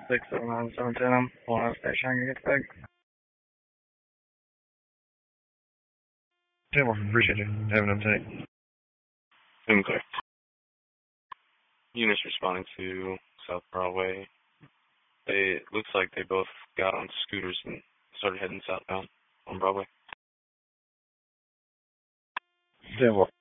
67917, I'm pulling out station. I can get back. 10 more, appreciate you. Have an update. Okay. Units responding to South Broadway. It looks like they both got on scooters and started heading southbound on Broadway. 10 more.